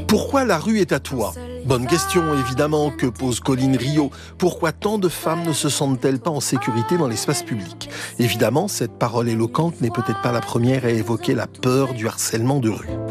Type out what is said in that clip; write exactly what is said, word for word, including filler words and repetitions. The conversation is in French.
Pourquoi la rue est à toi ? Bonne question, évidemment, que pose Colline Rio. Pourquoi tant de femmes ne se sentent-elles pas en sécurité dans l'espace public ? Évidemment, cette parole éloquente n'est peut-être pas la première à évoquer la peur du harcèlement de rue.